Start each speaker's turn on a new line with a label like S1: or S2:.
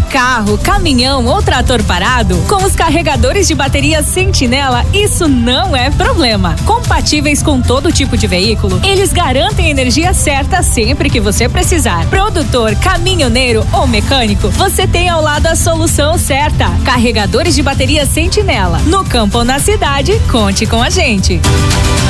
S1: carro, caminhão ou trator parado, com os carregadores de bateria Sentinela, isso não é problema. Compatíveis com todo tipo de veículo, eles garantem a energia certa sempre que você precisar. Produtor, caminhoneiro ou mecânico, você tem ao lado a solução certa. Carregadores de bateria Sentinela. No campo ou na cidade, conte com a gente.